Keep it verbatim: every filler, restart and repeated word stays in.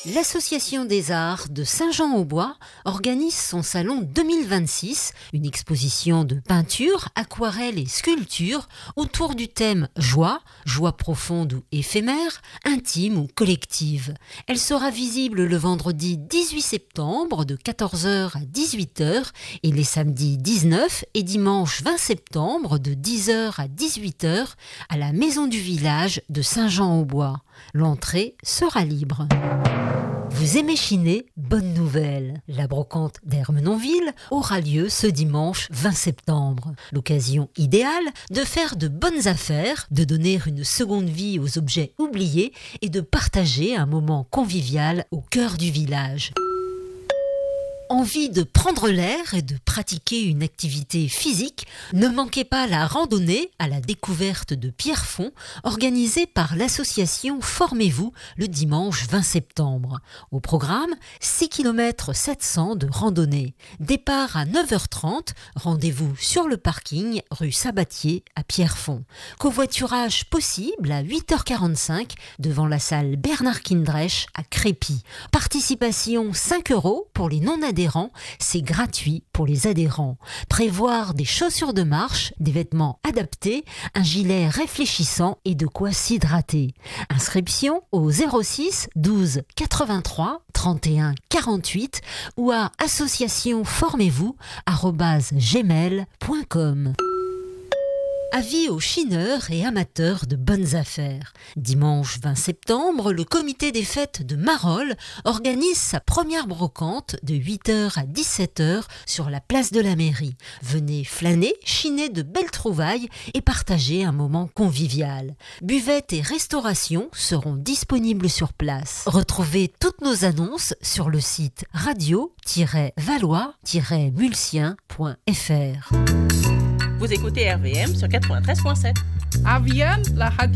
L'Association des Arts de Saint-Jean-au-Bois organise son salon deux mille vingt-six, une exposition de peinture, aquarelles et sculptures autour du thème joie, joie profonde ou éphémère, intime ou collective. Elle sera visible le vendredi dix-huit septembre de quatorze heures à dix-huit heures et les samedis dix-neuf et dimanche vingt septembre de dix heures à dix-huit heures à la Maison du Village de Saint-Jean-au-Bois. L'entrée sera libre. Vous aimez chiner? Bonne nouvelle! La brocante d'Ermenonville aura lieu ce dimanche vingt septembre. L'occasion idéale de faire de bonnes affaires, de donner une seconde vie aux objets oubliés et de partager un moment convivial au cœur du village. Envie de prendre l'air et de pratiquer une activité physique? Ne manquez pas la randonnée à la découverte de Pierrefonds organisée par l'association Formez-vous le dimanche vingt septembre. Au programme, six kilomètres sept cents de randonnée. Départ à neuf heures trente, rendez-vous sur le parking rue Sabatier à Pierrefonds. Covoiturage possible à huit heures quarante-cinq devant la salle Bernard Kindrech à Crépy. Participation cinq euros pour les non-adhérents. C'est gratuit pour les adhérents. Prévoir des chaussures de marche, des vêtements adaptés, un gilet réfléchissant et de quoi s'hydrater. Inscription au zéro six douze quatre-vingt-trois trente et un quarante-huit ou à associationformez-vous arobase gmail point com. Avis aux chineurs et amateurs de bonnes affaires. Dimanche vingt septembre, le comité des fêtes de Marolles organise sa première brocante de huit heures à dix-sept heures sur la place de la mairie. Venez flâner, chiner de belles trouvailles et partager un moment convivial. Buvettes et restauration seront disponibles sur place. Retrouvez toutes nos annonces sur le site radio tiret valois tiret mulsien point f r. Vous écoutez R V M sur quatre-vingt-treize point sept. R V M, la radio